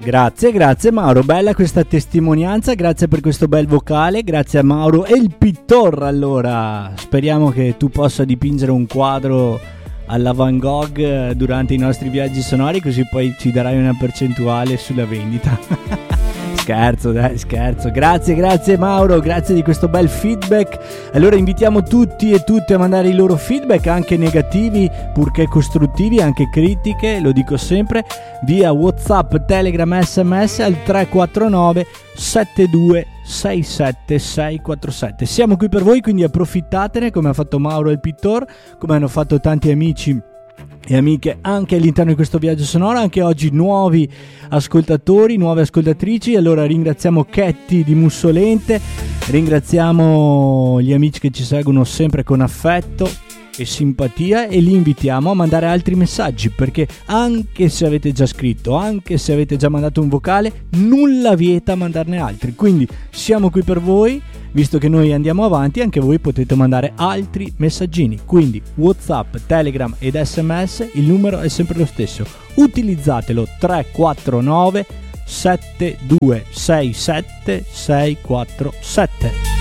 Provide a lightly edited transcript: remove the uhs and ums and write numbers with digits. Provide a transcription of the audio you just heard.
Grazie Mauro, bella questa testimonianza, grazie per questo bel vocale, grazie a Mauro e il Pittor. Allora, speriamo che tu possa dipingere un quadro alla Van Gogh durante i nostri viaggi sonori, così poi ci darai una percentuale sulla vendita. Scherzo, grazie Mauro, grazie di questo bel feedback. Allora invitiamo tutti e tutte a mandare i loro feedback, anche negativi purché costruttivi, anche critiche, lo dico sempre, via WhatsApp, Telegram, SMS al 349 72 67 647. Siamo qui per voi, quindi approfittatene, come ha fatto Mauro e il Pittor, come hanno fatto tanti amici e amiche anche all'interno di questo viaggio sonoro. Anche oggi nuovi ascoltatori, nuove ascoltatrici. Allora ringraziamo Chetti di Mussolente, ringraziamo gli amici che ci seguono sempre con affetto e simpatia, e li invitiamo a mandare altri messaggi, perché anche se avete già scritto, anche se avete già mandato un vocale, nulla vieta mandarne altri. Quindi siamo qui per voi, visto che noi andiamo avanti, anche voi potete mandare altri messaggini. Quindi WhatsApp, Telegram ed SMS, il numero è sempre lo stesso, utilizzatelo: 349 7267 647.